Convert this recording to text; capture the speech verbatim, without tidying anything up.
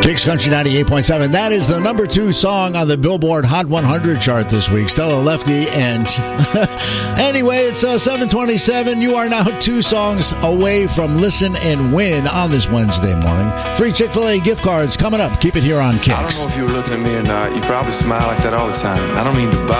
Kicks Country ninety-eight point seven. That is the number two song on the Billboard Hot one hundred chart this week. Stella Lefty. And anyway, it's uh, seven twenty-seven. You are now two songs away from Listen and Win on this Wednesday morning. Free Chick-fil-A gift cards coming up. Keep it here on Kicks. I don't know if you were looking at me or not. You probably smile like that all the time. I don't mean to bother.